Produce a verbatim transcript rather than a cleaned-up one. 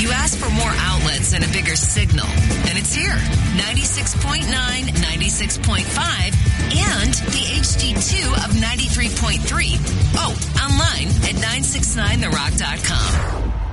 You ask for more outlets and a bigger signal, and it's here. ninety-six point nine, ninety-six point five, and the H D two of ninety-three point three. Oh, online at nine six nine the rock dot com.